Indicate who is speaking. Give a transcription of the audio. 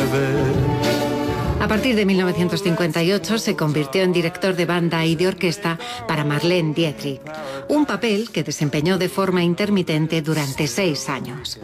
Speaker 1: A partir de 1958 se convirtió en director de banda y de orquesta para Marlene Dietrich, un papel que desempeñó de forma intermitente durante 6 años.